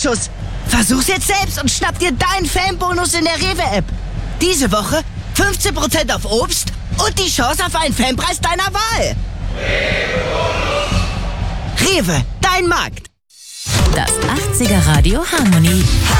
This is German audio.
Startschuss. Versuch's jetzt selbst und schnapp dir deinen Fanbonus in der Rewe-App. Diese Woche 15% auf Obst und die Chance auf einen Fanpreis deiner Wahl. Rewe, dein Markt. Das 80er Radio Harmonie.